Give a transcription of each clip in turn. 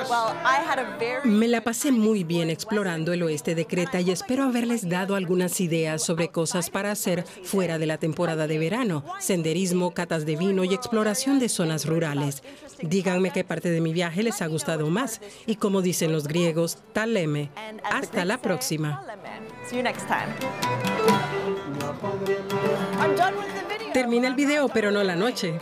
Me la pasé muy bien explorando el oeste de Creta y espero haberles dado algunas ideas sobre cosas para hacer fuera de la temporada de verano, senderismo, catas de vino y exploración de zonas rurales. Díganme qué parte de mi viaje les ha gustado más y, como dicen los griegos, taleme. Hasta la próxima. Termina el video, pero no la noche.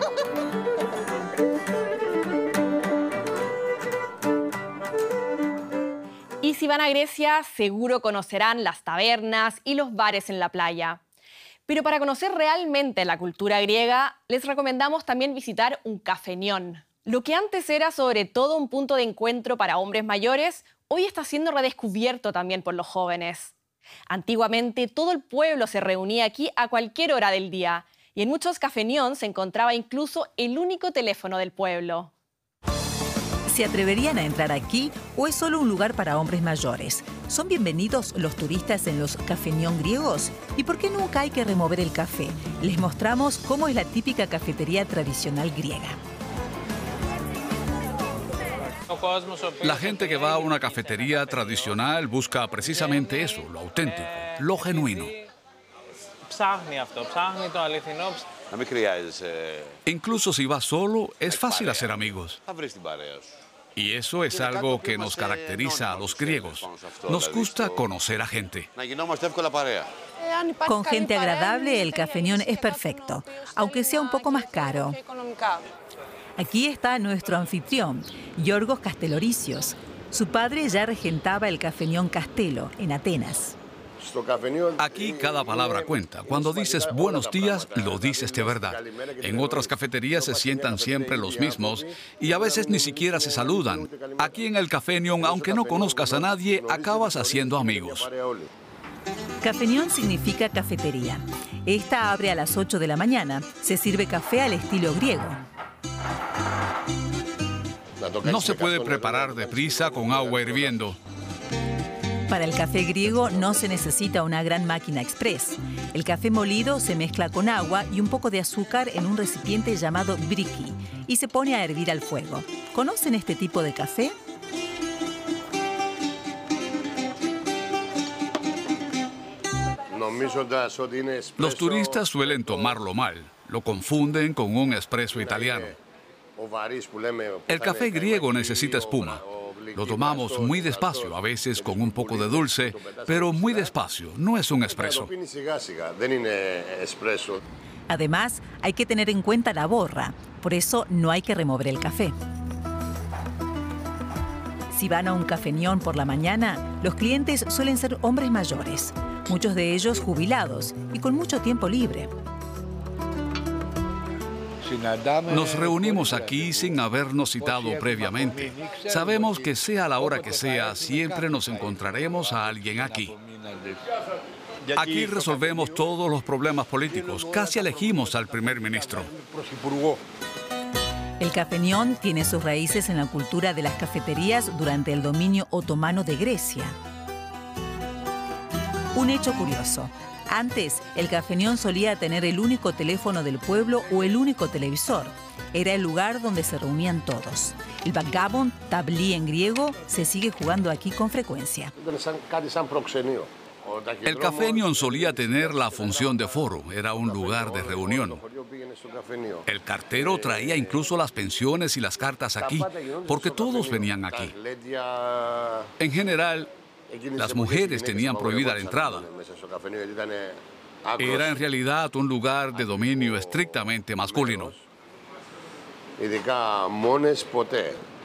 Y si van a Grecia, seguro conocerán las tabernas y los bares en la playa. Pero para conocer realmente la cultura griega, les recomendamos también visitar un cafenión. Lo que antes era sobre todo un punto de encuentro para hombres mayores, hoy está siendo redescubierto también por los jóvenes. Antiguamente, todo el pueblo se reunía aquí a cualquier hora del día, y en muchos cafenión se encontraba incluso el único teléfono del pueblo. ¿Se atreverían a entrar aquí o es solo un lugar para hombres mayores? ¿Son bienvenidos los turistas en los cafenión griegos? ¿Y por qué nunca hay que remover el café? Les mostramos cómo es la típica cafetería tradicional griega. La gente que va a una cafetería tradicional busca precisamente eso, lo auténtico, lo genuino. Incluso si vas solo, es fácil hacer amigos. Y eso es algo que nos caracteriza a los griegos. Nos gusta conocer a gente. Con gente agradable, el cafenión es perfecto, aunque sea un poco más caro. Aquí está nuestro anfitrión, Yorgos Kastelorisios. Su padre ya regentaba el cafenión Castelo, en Atenas. Aquí cada palabra cuenta. Cuando dices buenos días, lo dices de verdad. En otras cafeterías se sientan siempre los mismos y a veces ni siquiera se saludan. Aquí en el cafenión, aunque no conozcas a nadie, acabas haciendo amigos. Cafenión significa cafetería. Esta abre a las 8 de la mañana. Se sirve café al estilo griego. No se puede preparar deprisa con agua hirviendo. Para el café griego no se necesita una gran máquina express. El café molido se mezcla con agua y un poco de azúcar en un recipiente llamado briki y se pone a hervir al fuego. ¿Conocen este tipo de café? Los turistas suelen tomarlo mal. Lo confunden con un espresso italiano. El café griego necesita espuma. Lo tomamos muy despacio, a veces con un poco de dulce, pero muy despacio, no es un espresso. Además, hay que tener en cuenta la borra, por eso no hay que remover el café. Si van a un cafenión por la mañana, los clientes suelen ser hombres mayores, muchos de ellos jubilados y con mucho tiempo libre. Nos reunimos aquí sin habernos citado previamente. Sabemos que sea la hora que sea, siempre nos encontraremos a alguien aquí. Aquí resolvemos todos los problemas políticos. Casi elegimos al primer ministro. El cafenión tiene sus raíces en la cultura de las cafeterías durante el dominio otomano de Grecia. Un hecho curioso. Antes, el cafenión solía tener el único teléfono del pueblo o el único televisor. Era el lugar donde se reunían todos. El backgammon, tablí en griego, se sigue jugando aquí con frecuencia. El cafenión solía tener la función de foro, era un lugar de reunión. El cartero traía incluso las pensiones y las cartas aquí, porque todos venían aquí. En general, las mujeres tenían prohibida la entrada. Era en realidad un lugar de dominio estrictamente masculino.